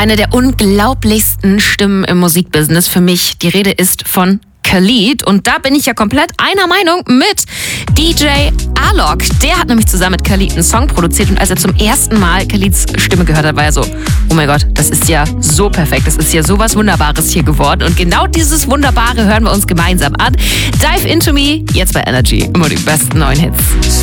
Eine der unglaublichsten Stimmen im Musikbusiness für mich. Die Rede ist von Khalid. Und da bin ich ja komplett einer Meinung mit DJ Alok. Der hat nämlich zusammen mit Khalid einen Song produziert. Und als er zum ersten Mal Khalids Stimme gehört hat, war er so, oh mein Gott, das ist ja so perfekt. Das ist ja sowas Wunderbares hier geworden. Und genau dieses Wunderbare hören wir uns gemeinsam an. Dive Into Me, jetzt bei Energy. Immer die besten neuen Hits.